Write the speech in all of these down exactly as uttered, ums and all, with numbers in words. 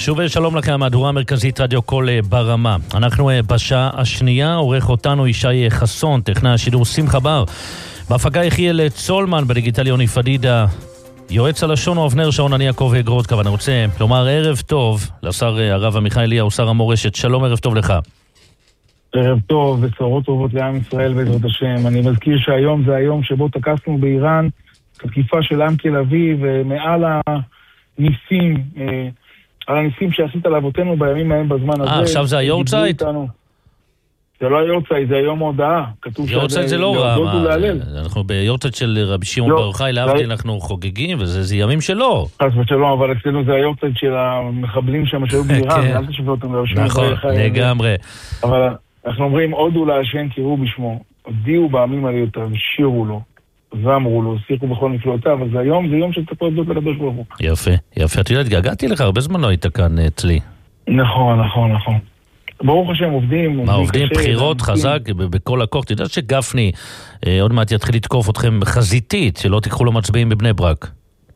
שוב שלום לכם, מהדורה המרכזית רדיו קול ברמה. אנחנו בשעה השנייה, עורך אותנו ישי חסון, טכנאי השידור שמחה בר, בהפקה יחיאל צולמן, בדיגיטל יוני פדידה, יועץ הלשון אבנר שעון, אני יעקב גרודקה. ואני רוצה לומר ערב טוב לשר הרב עמיחי אליהו, שר המורשת. שלום, ערב טוב לך. ערב טוב וצרות טובות לעם ישראל בעזרת השם. אני מזכיר שהיום זה היום שבו תקפנו באיראן תקיפה של עם תל אביב, מעל הניסים, על הניסים שעשית לאבותינו בימים ההם בזמן הזה. אה, עכשיו זה היורצייט? זה לא היורצייט, זה היום ההודעה. יורצייט זה לא רע. אנחנו ביורצייט של רבי שמעון בר יוחאי, להבדיל אנחנו חוגגים, וזה ימים שלו. חס ושלום, אבל אצלנו זה היורצייט של המחבלים שם שהיו באיראן, אל תשווה אותם לרבי שמעון בר יוחאי. לגמרי. אבל אנחנו אומרים, הודו להשם קראו בשמו, הודיעו בעמים עליותיו, שירו לו, ואמרו לו, שיחו בכל נפלאותיו. אז היום זה יום של תפות דות לקדוש ברוך הוא. יפה, יפה. אתה יודע, התגעגעתי לך, הרבה זמן לא היית כאן אצלי. נכון, נכון, נכון. ברוך השם, עובדים. מה, עובדים, בחירות, חזק, בכל הכוח. אתה יודע שגפני עוד מעט יתחיל לתקוף אתכם חזיתית, שלא תיקחו לו מצביעים בבני ברק.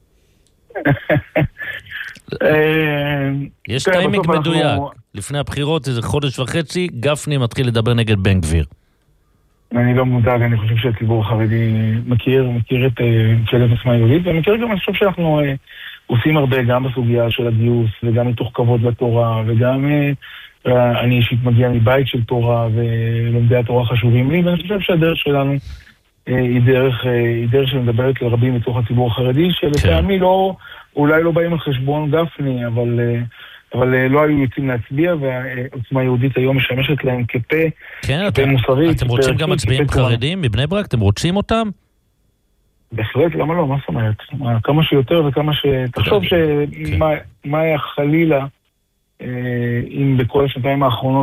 יש טיימינג מדויק. לפני הבחירות, איזה חודש וחצי, גפני מתחיל לדבר נגד בן גביר. אני לא מודאג, אני חושב שהציבור החרדי מכיר, מכיר את ממשלת עוצמה יהודית, ומכיר גם, אני חושב שאנחנו עושים הרבה גם בסוגיה של הגיוס, וגם מתוך כבוד לתורה, וגם אני אישית מגיע מבית של תורה, ולומדי התורה חשובים לי, ואני חושב שהדרך שלנו היא דרך, היא דרך שמדברת לרבים מתוך הציבור החרדי, שלפעמי לא, אולי לא באים על חשבון גפני, אבל... אבל לא היו יוצאים להצביע, והעוצמה היהודית היום משמשת להם כפה, כפה מוסרי. אתם רוצים גם מצביעים חרדים מבני ברק? אתם רוצים אותם? בהחלט, למה לא? מה זאת אומרת? כמה שיותר וכמה ש... תחשוב שמה היה חלילה, אם בכל השנתיים האחרונות,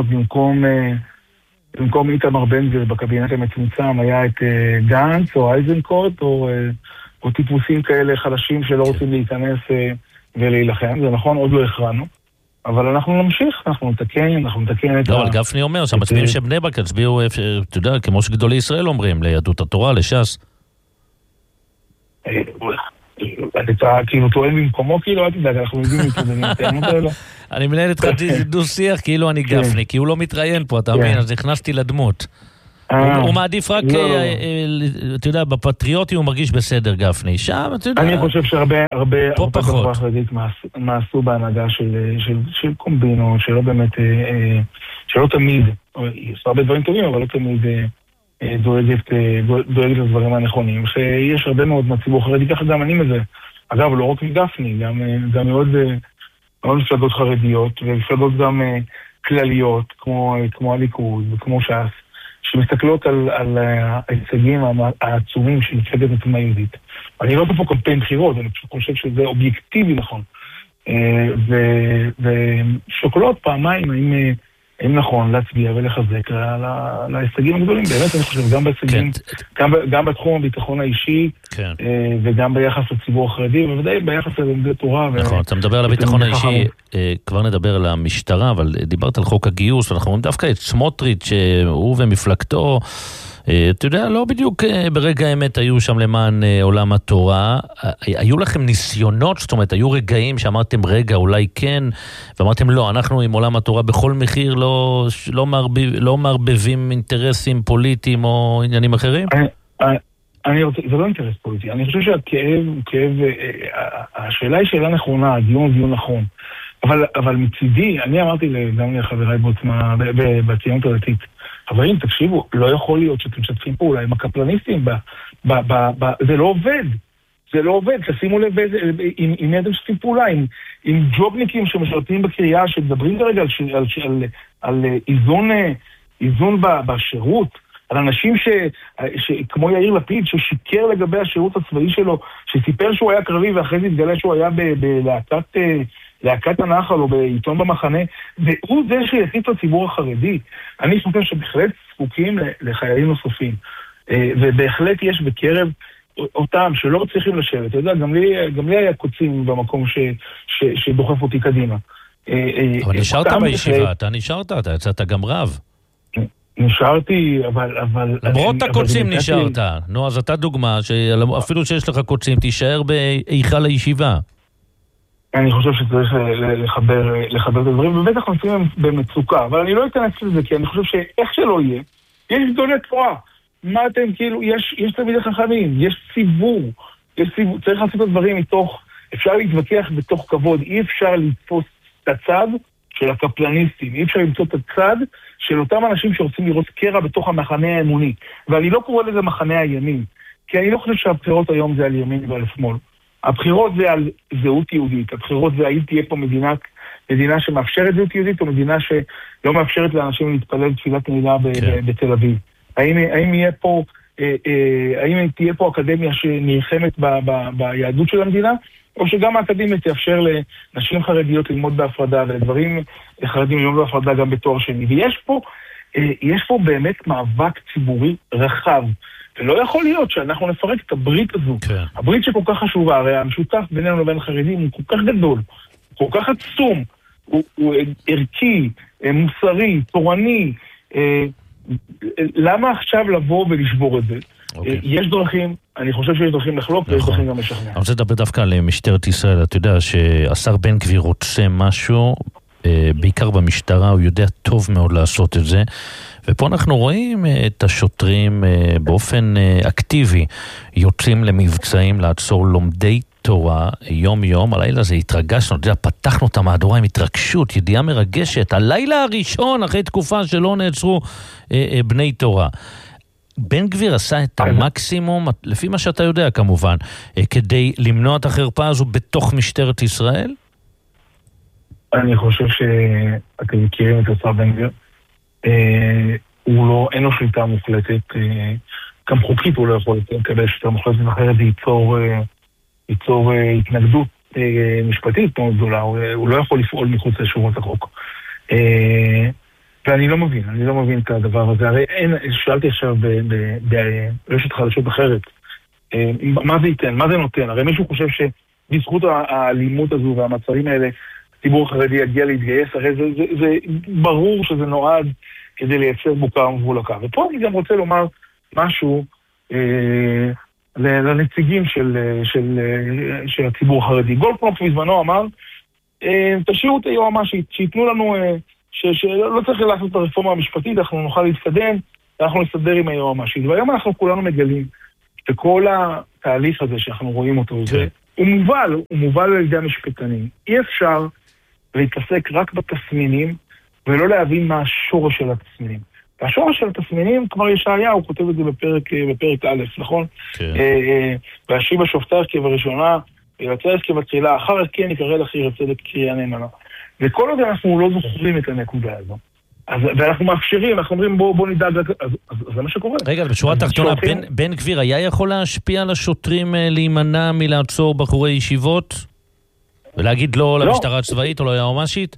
במקום איתמר בן גביר בקבינט המצומצם, היה את גנץ או אייזנקוט, או טיפוסים כאלה חלשים שלא רוצים להיכנס ולהילחם. זה נכון, עוד לא הכרענו. אבל אנחנו נמשיך, אנחנו נתקן, אנחנו נתקן את ה... לא, אבל גפני אומר שהמצביעים של בני ברק יצביעו, אתה יודע, כמו שגדולי ישראל אומרים, ליהדות התורה, לש"ס. אתה כאילו טוען במקומו, כאילו, אל תדאג, אנחנו יודעים להתמודדים איתנו האלה. אני מנהל איתך דו שיח, כאילו אני גפני, כי הוא לא מתראיין פה, אתה מבין, אז נכנסתי לדמות. הוא מעדיף רק, אתה יודע, בפטריוטי הוא מרגיש בסדר, גפני. שם, אתה יודע... אני חושב שהרבה, הרבה, הרבה חברה חרדית מעשו בהנהגה של קומבינות, שלא באמת, שלא תמיד, יש הרבה דברים טובים, אבל לא תמיד דואגת לדברים הנכונים. שיש הרבה מאוד מהציבור חרדי, ככה גם אני מזה. אגב, לא רק מגפני, גם מאוד מפלגות חרדיות, ומפלגות גם כלליות, כמו הליכוד וכמו ש"ס. שמסתכלות על, על ההישגים העצומים של מפלגת עוצמה יהודית. אני לא פה קמפיין בחירות, אני פשוט חושב שזה אובייקטיבי נכון. ושוקלות פעמיים האם, האם נכון להצביע ולחזק להישגים הגדולים. באמת אני חושב גם בהישגים, גם, גם בתחום הביטחון האישי, כן. וגם ביחס לציבור החרדי, ובוודאי ביחס ללומדי תורה. נכון, אתה מדבר על הביטחון האישי, כבר נדבר על המשטרה, אבל דיברת על חוק הגיוס, ואנחנו רואים דווקא את סמוטריץ' שהוא ומפלגתו, אתה יודע, לא בדיוק ברגע האמת היו שם למען עולם התורה. היו לכם ניסיונות, זאת אומרת, היו רגעים שאמרתם רגע, אולי כן, ואמרתם לא, אנחנו עם עולם התורה בכל מחיר לא, לא, מערבב, לא מערבבים אינטרסים פוליטיים או עניינים אחרים? אני, אני רוצה, זה לא אינטרס פוליטי. אני חושב שהכאב, כאב, השאלה היא שאלה נכונה, הדיון הוא דיון נכון. אבל, אבל מצידי, אני אמרתי גם לחבריי בעוצמה, בציונות הדתית, חברים, תקשיבו, לא יכול להיות שאתם משתפים פעולה עם הקפלניסטים, ב, ב, ב, ב, זה לא עובד, זה לא עובד, תשימו לב עם, עם מי אתם משתפים פעולה, עם, עם ג'ובניקים שמשרתים בקריאה, שמדברים כרגע על, על, על, על איזון, איזון בשירות, על אנשים ש, ש, כמו יאיר לפיד, ששיקר לגבי השירות הצבאי שלו, שסיפר שהוא היה קרבי ואחרי זה התגלה שהוא היה בלהקת... להקת הנחל או בעיתון במחנה, והוא זה שיחית לציבור החרדי. אני חושב שבהחלט זקוקים לחיילים נוספים, ובהחלט יש בקרב אותם שלא צריכים לשבת. אתה יודע, גם לי, גם לי היה קוצים במקום ש, ש, שדוחף אותי קדימה. אבל נשארת בישיבה, אתה נשארת, אתה יצאת גם רב. נשארתי, אבל... אבל למרות הקוצים נשארת. נו, אז אתה דוגמה, שאפילו שיש לך קוצים, תישאר בהיכל הישיבה. אני חושב שצריך לחבר, לחבר את הדברים, ובטח אנחנו נמצאים במצוקה, אבל אני לא אכנס לזה, כי אני חושב שאיך שלא יהיה, יש גדולי תורה. מה אתם, כאילו, יש, יש תלמידי חכמים, יש ציבור, יש ציבור, צריך לעשות את הדברים מתוך, אפשר להתווכח בתוך כבוד, אי אפשר לתפוס את הצד של הקפלניסטים, אי אפשר למצוא את הצד של אותם אנשים שרוצים לראות קרע בתוך המחנה האמוני, ואני לא קורא לזה מחנה הימין, כי אני לא חושב שהבחירות היום זה על ימין ועל שמאל. הבחירות זה על זהות יהודית, הבחירות זה האם תהיה פה מדינה, מדינה שמאפשרת זהות יהודית, או מדינה שלא מאפשרת לאנשים להתפלל תפילת נעילה כן. בתל אביב. האם, האם יהיה פה, אה, אה, האם תהיה פה אקדמיה שנלחמת ב, ב, ביהדות של המדינה, או שגם האקדמיה תאפשר לנשים חרדיות ללמוד בהפרדה, ולדברים חרדים ללמוד בהפרדה גם בתואר שני. ויש פה, אה, יש פה באמת מאבק ציבורי רחב, ולא יכול להיות שאנחנו נפרק את הברית הזו. כן. הברית שכל כך חשובה, הרי המשותף בינינו לבין חרדים הוא כל כך גדול, כל כך עצום, הוא, הוא ערכי, מוסרי, תורני. למה עכשיו לבוא ולשבור את זה? אוקיי. יש דרכים, אני חושב שיש דרכים לחלוק, נכון. ויש דרכים גם לשכנע. אני רוצה לדבר דווקא על משטרת ישראל. אתה יודע שהשר בן גביר רוצה משהו, בעיקר במשטרה, הוא יודע טוב מאוד לעשות את זה, ופה אנחנו רואים את השוטרים באופן אקטיבי, יוצאים למבצעים לעצור לומדי תורה יום יום. הלילה הזה התרגשנו, אתה יודע, פתחנו את המהדורה עם התרגשות, ידיעה מרגשת, הלילה הראשון אחרי תקופה שלא נעצרו בני תורה. בן גביר עשה את המקסימום, לפי מה שאתה יודע כמובן, כדי למנוע את החרפה הזו בתוך משטרת ישראל? אני חושב שאתם מכירים את השר בן גביר. הוא לא, אין לו שליטה מוחלטת, גם חוקית הוא לא יכול לקבל שליטה מוחלטת, אחרת זה ייצור, ייצור התנגדות משפטית מאוד גדולה, הוא לא יכול לפעול מחוץ לשורות החוק. ואני לא מבין, אני לא מבין את הדבר הזה. הרי אין, שאלתי עכשיו ברשת חדשות אחרת, מה זה ייתן, מה זה נותן? הרי מישהו חושב שבזכות האלימות הזו והמצרים האלה, הציבור החרדי יגיע להתגייס, הרי זה, זה, זה ברור שזה נועד כדי לייצר בוקה ומבולקה. ופה אני גם רוצה לומר משהו אה, לנציגים של, של, של הציבור החרדי. גולדקנופ בזמנו אמר, אה, תשאירו את היועמ"שית, שיתנו לנו, אה, ש, שלא צריך לעשות את הרפורמה המשפטית, אנחנו נוכל להתקדם, אנחנו נסדר עם היועמ"שית. והיום אנחנו כולנו מגלים שכל התהליך הזה שאנחנו רואים אותו, זה, הוא מובל, הוא מובל על ידי המשפטנים. אי אפשר להתעסק רק בתסמינים, ולא להבין מה השורש של התסמינים. והשורש של התסמינים, כבר ישעיה, הוא כותב את זה בפרק, בפרק א', נכון? כן. והשיבה שופטה כבראשונה, ויצא כבתחילה, אחר כן יקרא לכי רצדת קריאה נאמנה. וכל עוד אנחנו לא זוכרים את הנקודה הזו. אז, ואנחנו מאפשרים, אנחנו אומרים בוא, בוא נדאג, אז, אז, אז זה מה שקורה. רגע, בשורה התחתונה, בן, בן גביר היה יכול להשפיע על השוטרים להימנע מלעצור בחורי ישיבות? ולהגיד לא, לא. למשטרה הצבאית או לא היועמ"שית?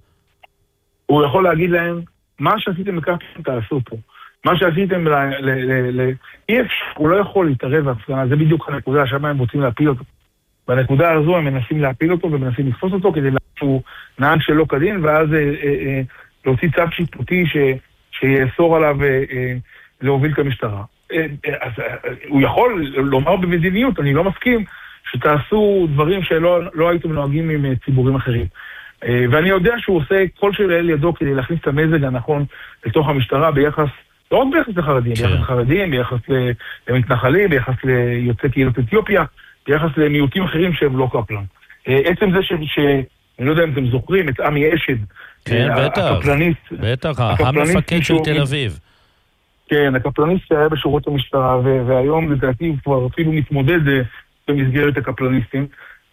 הוא יכול להגיד להם, מה שעשיתם לקחתם תעשו פה. מה שעשיתם, ל, ל, ל, ל, אי אפשר, הוא לא יכול להתערב בהפגנה, זה בדיוק הנקודה שבה הם רוצים להפיל אותו. בנקודה הזו הם מנסים להפיל אותו ומנסים לתפוס אותו כדי שהוא נהג שלא כדין, ואז אה, אה, להוציא צו שיפוטי ש, שיאסור עליו אה, אה, להוביל כמשטרה. אה, אה, אז אה, הוא יכול לומר במדיניות, אני לא מסכים, שתעשו דברים שלא לא הייתם נוהגים עם ציבורים אחרים. ואני יודע שהוא עושה כל שלאל ידו כדי להכניס את המזג הנכון לתוך המשטרה ביחס, לא רק ביחס לחרדים, ביחס לחרדים, ביחס למתנחלים, ביחס ליוצאי קהילות אתיופיה, ביחס למיעוטים אחרים שהם לא קפלן. עצם זה ש... אני לא יודע אם אתם זוכרים את עמי אשד, כן, בטח, בטח, המפקד של תל אביב. כן, הקפלניסט שהיה בשורות המשטרה, והיום לדעתי כבר אפילו מתמודד במסגרת הקפלניסטים.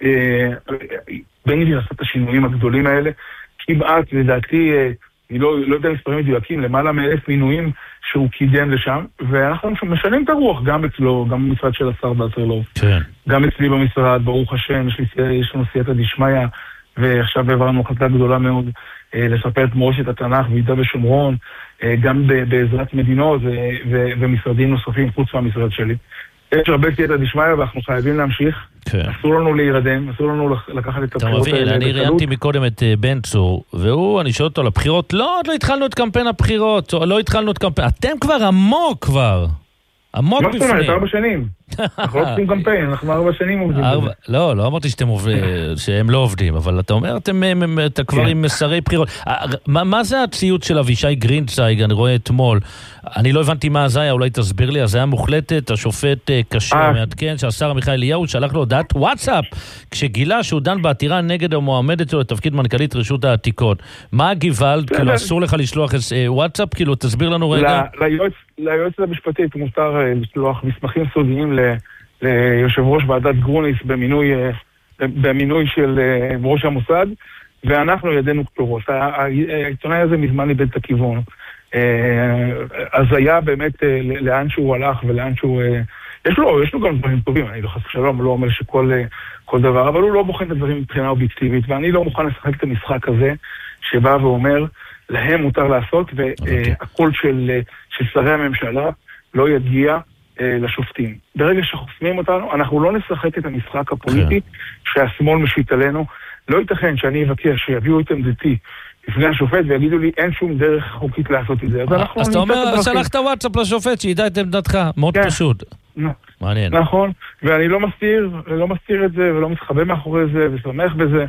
בן גביר עשה את השינויים הגדולים האלה, כמעט לדעתי, אני לא, לא יודע מספרים מדויקים, למעלה מאלף מינויים שהוא קידם לשם, ואנחנו משנים את הרוח גם אצלו, גם במשרד של השר באסרלוב, כן. גם אצלי במשרד, ברוך השם, יש, לי, יש לנו סייעתא דשמיא, ועכשיו העברנו החלטה גדולה מאוד לספר את מורשת התנ"ך ויהודה ושומרון, גם בעזרת מדינות ו- ו- ומשרדים נוספים חוץ מהמשרד שלי. יש הרבה סייעתא דשמיא ואנחנו חייבים להמשיך. כן. אסור לנו להירדם, אסור לנו לקחת את הבחירות האלה. אני ראיינתי מקודם את בן צור, והוא, אני שואל אותו על הבחירות, לא, עוד לא התחלנו את קמפיין הבחירות, לא התחלנו את קמפיין, אתם כבר עמוק כבר, עמוק בפנים. מה זאת אומרת, ארבע שנים. אנחנו לא עושים קמפיין, אנחנו ארבע שנים עובדים. לא, לא אמרתי שהם לא עובדים, אבל אתה אומר, אתה כבר עם מסרי בחירות. מה זה הציוץ של אבישי גרינצייג, אני רואה אתמול, אני לא הבנתי מה זה היה, אולי תסביר לי, אז זה היה מוחלטת, השופט קשה מעדכן, שהשר עמיחי אליהו שלח לו הודעת וואטסאפ, כשגילה שהוא דן בעתירה נגד המועמדת שלו לתפקיד מנכ"לית רשות העתיקות. מה הגוואלד? כאילו אסור לך לשלוח וואטסאפ? כאילו תסביר לנו רגע. ליועצת המשפטית מותר לשלוח מסמכים סודיים ליושב ראש ועדת גרוניס במינוי, במינוי של ראש המוסד, ואנחנו ידינו כתובות. העיתונאי הזה מזמן איבד את הכיוון. אז היה באמת לאן שהוא הלך ולאן שהוא... יש לו, יש לו גם דברים טובים, אני לא חס ושלום, לא אומר שכל כל דבר, אבל הוא לא בוחן את הדברים מבחינה אובייקטיבית, ואני לא מוכן לשחק את המשחק הזה, שבא ואומר, להם מותר לעשות, והקול של, של שרי הממשלה לא יגיע לשופטים. ברגע שחוסמים אותנו, אנחנו לא נשחק את המשחק הפוליטי שהשמאל משית עלינו. לא ייתכן שאני אבקש שיביאו את עמדתי לפני השופט ויגידו לי אין שום דרך חוקית לעשות את זה. אז אתה אומר, שלחת וואטסאפ לשופט שידע את עמדתך, מאוד פשוט. מעניין. נכון, ואני לא מסתיר, לא מסתיר את זה ולא מתחבא מאחורי זה ושמח בזה,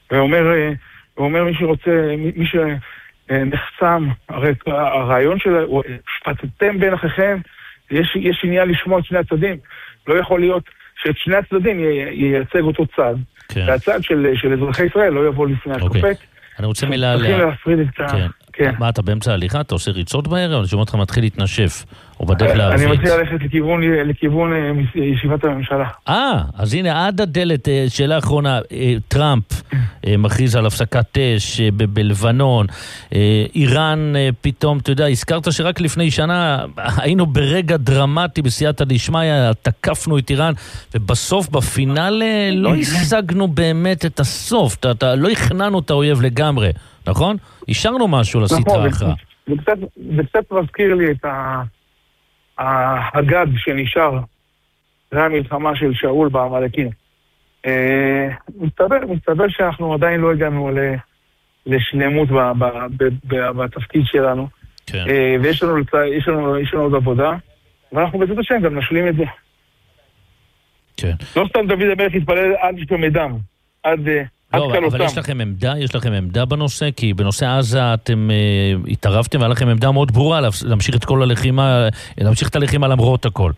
ואומר מי שרוצה, מי שנחסם, הרי הרעיון של שפטתם בין אחיכם, יש, יש עניין לשמוע את שני הצדדים. לא יכול להיות שאת שני הצדדים ייצג אותו צד. כן. והצד של, של אזרחי ישראל לא יבוא לפני השופט. אוקיי. אני רוצה מילה... צריכים להפריד את ה... כן. כן. מה, אתה באמצע ההליכה? אתה עושה ריצות בערב? אני שומע אותך מתחיל להתנשף. או בדרך להרביץ. אני מציע ללכת לכיוון, לכיוון ישיבת הממשלה. אה, אז הנה, עד הדלת, שאלה אחרונה, טראמפ מכריז על הפסקת אש בלבנון, איראן פתאום, אתה יודע, הזכרת שרק לפני שנה היינו ברגע דרמטי בסייעתא דשמיא, תקפנו את איראן, ובסוף בפינאלה לא השגנו באמת את הסוף, לא הכנענו את האויב לגמרי, נכון? השארנו משהו לסטרה אחרא. זה קצת מזכיר לי את ההגד שנשאר זה המלחמה של שאול בעמלקים. מסתבר, מסתבר שאנחנו עדיין לא הגענו לשלמות בתפקיד שלנו. ויש לנו, יש לנו, יש לנו עוד עבודה, ואנחנו בעזרת השם גם נשלים את זה. לא סתם דוד המלך התפלל עד שתמדם, עד... לא, אבל יש לכם עמדה, יש לכם עמדה בנושא, כי בנושא עזה אתם התערבתם, והיה לכם עמדה מאוד ברורה להמשיך את כל הלחימה, להמשיך את הלחימה למרות הכל.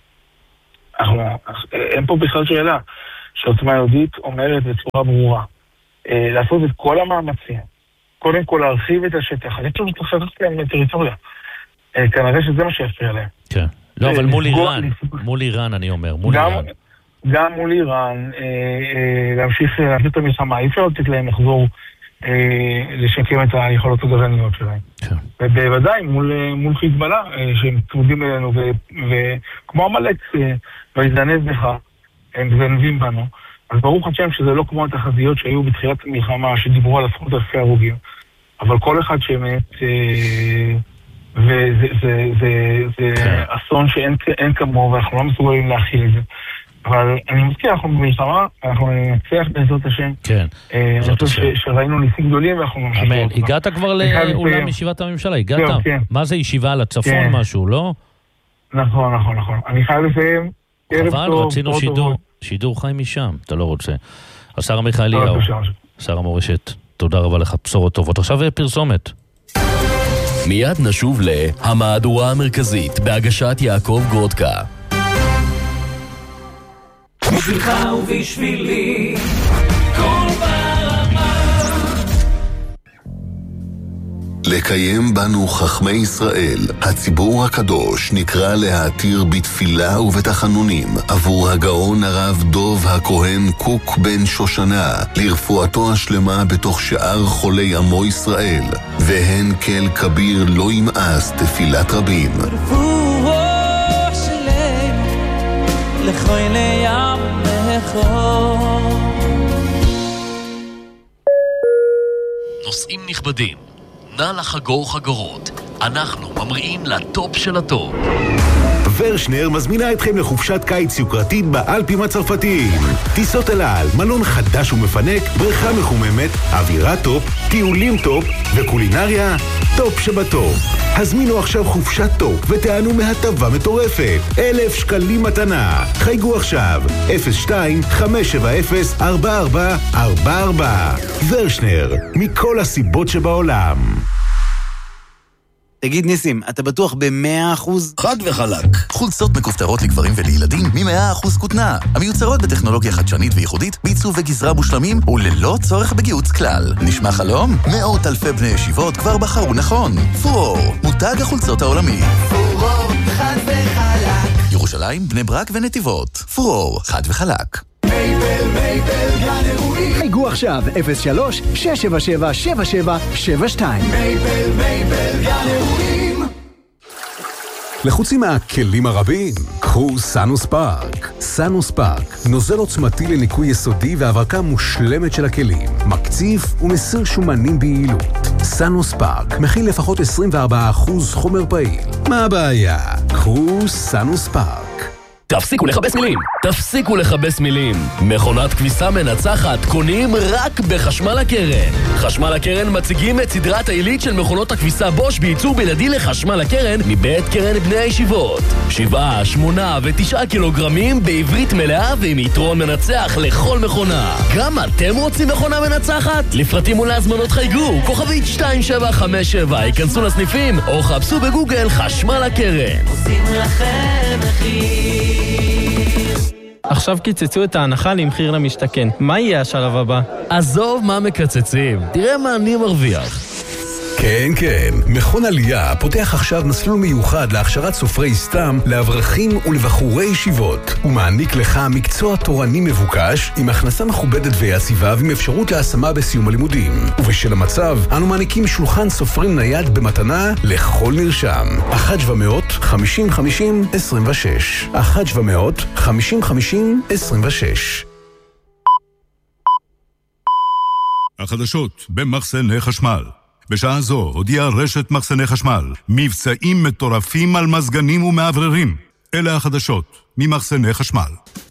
אין פה בכלל שאלה, שעוצמה יהודית אומרת בצורה ברורה, לעשות את כל המאמצים, קודם כל להרחיב את השטח, אני חושב שצריך לעשות להם טריטוריה, כנראה שזה מה שיפריע להם. כן, לא, אבל מול איראן, מול איראן אני אומר, מול איראן. גם מול איראן, להמשיך להביא את המלחמה, אי אפשר לתת להם לחזור לשקם את היכולות הגרעיניות שלהם. ובוודאי מול חיזבאללה, שהם צמודים אלינו, וכמו עמלק, ויזנב בך, הם זנבים בנו, אז ברוך השם שזה לא כמו התחזיות שהיו בתחילת המלחמה, שדיברו על עשרות אלפי הרוגים, אבל כל אחד שמת, וזה אסון שאין כמוהו, ואנחנו לא מסוגלים להכיל את זה. אבל אני מזכיר, אנחנו במלחמה, אנחנו נצליח בעזרת השם. כן. אני חושב שראינו ניסים גדולים ואנחנו ממשיכים. אמן. הגעת כבר לאולם ישיבת הממשלה, הגעת? מה זה ישיבה על הצפון משהו, לא? נכון, נכון, נכון. אני חייב לסיים. אבל רצינו שידור חי משם, אתה לא רוצה. השר עמיחי אליהו, שר המורשת, תודה רבה לך, בשורות טובות. עכשיו פרסומת. מיד נשוב להמהדורה המרכזית בהגשת יעקב גרודקה. בשבילך ובשבילי כל ברמה. לקיים בנו חכמי ישראל, הציבור הקדוש נקרא להתיר בתפילה ובתחנונים עבור הגאון הרב דוב הכהן קוק בן שושנה לרפואתו השלמה בתוך שאר חולי עמו ישראל, והן כל כביר לא ימאס תפילת רבים. רפואה שלם לחולי עמך. נושאים נכבדים, נא לחגור חגורות, אנחנו ממריאים לטופ של הטופ. ורשנר מזמינה אתכם לחופשת קיץ יוקרתית באלפים הצרפתיים. טיסות אל על, מלון חדש ומפנק, בריכה מחוממת, אווירה טופ, טיולים טופ וקולינריה טופ שבטופ. הזמינו עכשיו חופשת טופ ותענו מהטבה מטורפת. אלף שקלים מתנה. חייגו עכשיו אפס שתיים חמש שבע אפס ארבע ארבע ארבע ארבע. ורשנר, מכל הסיבות שבעולם. תגיד ניסים, אתה בטוח ב-מאה אחוז? חד וחלק. חולצות מכופתרות לגברים ולילדים מ-מאה אחוז כותנה. המיוצרות בטכנולוגיה חדשנית וייחודית, בעיצוב וגזרה מושלמים וללא צורך בגיוץ כלל. נשמע חלום? מאות אלפי בני ישיבות כבר בחרו נכון. פורור, מותג החולצות העולמי. פורור, חד וחלק. ירושלים, בני ברק ונתיבות. פורור, חד וחלק. מייבל, מייבל, גן אירועים. חייגו עכשיו אפס שלוש שש שבע שבע שבע שבע שבע שתיים. מייבל, מייבל, גן אירועים. לחוצים מהכלים הרבים? קחו סאנוס פארק. סאנוס פארק, נוזל עוצמתי לניקוי יסודי והברקה מושלמת של הכלים. מקציף ומסיר שומנים ביעילות. סאנוס פארק מכיל לפחות עשרים וארבעה אחוז חומר פעיל. מה הבעיה? קחו סאנוס פארק. תפסיקו לחבש מילים, תפסיקו לחבש מילים. מכונת כביסה מנצחת קונים רק בחשמל הקרן. חשמל הקרן מציגים את סדרת העילית של מכונות הכביסה בוש בייצור בלעדי לחשמל הקרן מבית קרן בני הישיבות. שבעה, שמונה ותשעה קילוגרמים בעברית מלאה ועם יתרון מנצח לכל מכונה. גם אתם רוצים מכונה מנצחת? לפרטים ולהזמנות חייגו, כוכבית שתיים שבע חמש שבע, ייכנסו לסניפים או חפשו בגוגל חשמל הקרן. עושים לכם מחיר. עכשיו קיצצו את ההנחה למחיר למשתכן. מה יהיה השלב הבא? עזוב מה מקצצים, תראה מה אני מרוויח. כן, כן. מכון עלייה פותח עכשיו מסלול מיוחד להכשרת סופרי סתם לאברכים ולבחורי ישיבות. הוא מעניק לך מקצוע תורני מבוקש עם הכנסה מכובדת ויציבה ועם אפשרות להשמה בסיום הלימודים. ובשל המצב, אנו מעניקים שולחן סופרים נייד במתנה לכל נרשם. אחת שבע מאות חמישים חמישים עשרים ושש. אחת שבע מאות חמישים חמישים עשרים ושש. החדשות במחסני חשמל. בשעה זו הודיעה רשת מחסני חשמל מבצעים מטורפים על מזגנים ומעבררים. אלה החדשות ממחסני חשמל.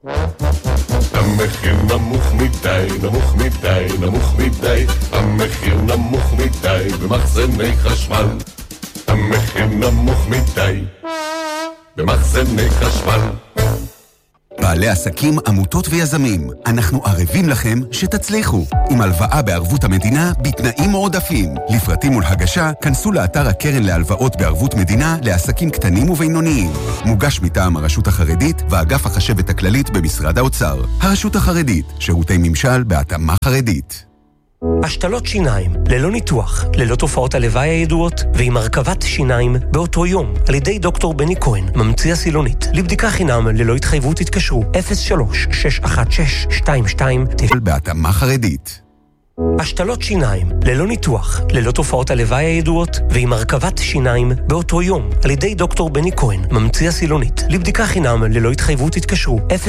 המחיר נמוך מדי, נמוך מדי, נמוך מדי. המחיר נמוך מדי במחסני חשמל. המחיר נמוך מדי במחסני חשמל. בעלי עסקים, עמותות ויזמים, אנחנו ערבים לכם שתצליחו. עם הלוואה בערבות המדינה בתנאים מועדפים. לפרטים ולהגשה, כנסו לאתר הקרן להלוואות בערבות מדינה לעסקים קטנים ובינוניים. מוגש מטעם הרשות החרדית ואגף החשבת הכללית במשרד האוצר. הרשות החרדית, שירותי ממשל בהתאמה חרדית. השתלות שיניים, ללא ניתוח, ללא תופעות הלוואי הידועות, ועם הרכבת שיניים באותו יום, על ידי דוקטור בני כהן, ממציא הסילונית. לבדיקה חינם, ללא התחייבות התקשרו, אפס שלוש שש אחת שש שתיים שתיים תשע. בהתאמה חרדית. השתלות שיניים, ללא ניתוח, ללא תופעות הלוואי הידועות, ועם הרכבת שיניים באותו יום, על ידי דוקטור בני כהן, ממציא הסילונית. לבדיקה חינם, ללא התחייבות התקשרו, אפס